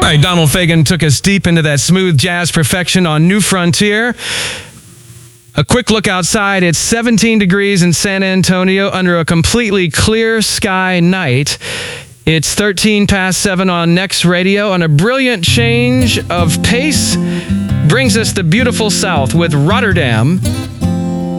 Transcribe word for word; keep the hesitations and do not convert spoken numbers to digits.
right, Donald Fagen took us deep into that smooth jazz perfection on New Frontier. A quick look outside. It's seventeen degrees in San Antonio under a completely clear sky night. It's thirteen past seven on Next Radio, and a brilliant change of pace brings us the beautiful south with Rotterdam